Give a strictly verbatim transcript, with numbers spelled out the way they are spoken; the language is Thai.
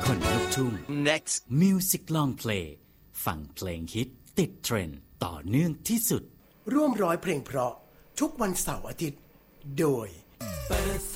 คนลุกทุ่ง next Music Long Play ฟังเพลงฮิตติดเทรนด์ต่อเนื่องที่สุดร่วมร้อยเพลงเพราะทุกวันเสาร์อาทิตย์โดย